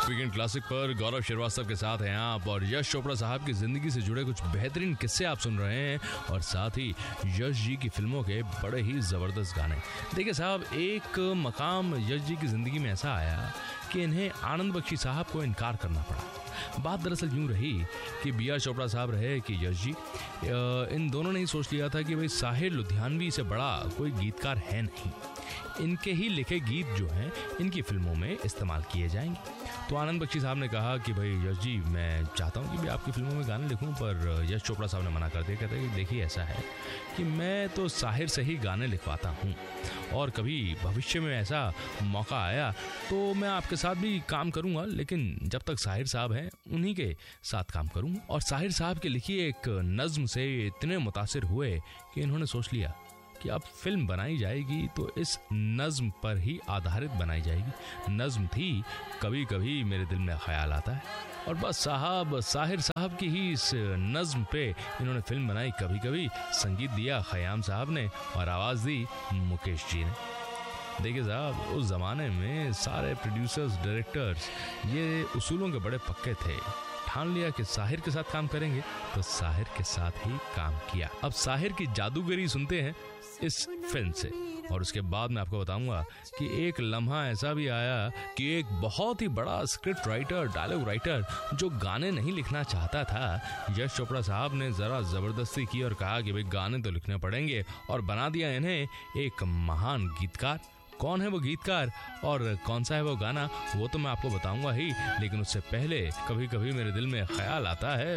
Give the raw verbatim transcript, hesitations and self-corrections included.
Weekend classic पर गौरव श्रीवास्तव के साथ हैं आप और यश चोपड़ा साहब की जिंदगी से जुड़े कुछ बेहतरीन किस्से आप सुन रहे हैं और साथ ही यश जी की फिल्मों के बड़े ही जबरदस्त गाने। देखिए साहब, एक मकाम यश जी की जिंदगी में ऐसा आया कि इन्हें आनंद बख्शी साहब को इनकार करना पड़ा। बात दरअसल यूं रही कि बी आर चोपड़ा साहब रहे कि यश जी, इन दोनों ने ही सोच लिया था कि भाई साहिर लुधियानवी से बड़ा कोई गीतकार है नहीं, इनके ही लिखे गीत जो हैं इनकी फिल्मों में इस्तेमाल किए जाएंगे। तो आनंद बख्शी साहब ने कहा कि भाई यश जी, मैं चाहता हूं कि मैं आपकी फिल्मों में गाने लिखूं, पर यश चोपड़ा साहब ने मना कर दिया। कहते हैं कि देखिए ऐसा है कि मैं तो साहिर से ही गाने लिखवाता हूं और कभी भविष्य में ऐसा मौका आया तो मैं आपके साथ भी काम करूंगा, लेकिन जब तक साहिर साहब हैं उन्हीं के साथ काम करूंगा। और साहिर साहब की लिखी एक नज्म से इतने मुतासिर हुए कि इन्होंने सोच लिया कि अब फिल्म बनाई जाएगी तो इस नज्म पर ही आधारित बनाई जाएगी। नज्म थी कभी कभी मेरे दिल में ख्याल आता है, और बस साहब साहिर साहब की ही इस नज्म पे इन्होंने फिल्म बनाई कभी कभी। संगीत दिया खयाम साहब ने और आवाज़ दी मुकेश जी ने। देखिए साहब, उस ज़माने में सारे प्रोड्यूसर्स, डायरेक्टर्स ये उसूलों के बड़े पक्के थे। ठान लिया कि साहिर के साथ काम करेंगे तो साहिर के साथ ही काम किया। अब साहिर की जादूगरी सुनते हैं इस फिल्म से, और उसके बाद मैं आपको बताऊंगा कि एक लम्हा ऐसा भी आया कि एक बहुत ही बड़ा स्क्रिप्ट राइटर, डायलॉग राइटर जो गाने नहीं लिखना चाहता था, यश चोपड़ा साहब ने जरा जबरदस्ती की और कहा कि भाई गाने तो लिखने पड़ेंगे, और बना दिया इन्हें एक महान गीतकार। कौन है वो गीतकार और कौन सा है वो गाना, वो तो मैं आपको बताऊंगा ही, लेकिन उससे पहले कभी कभी मेरे दिल में ख्याल आता है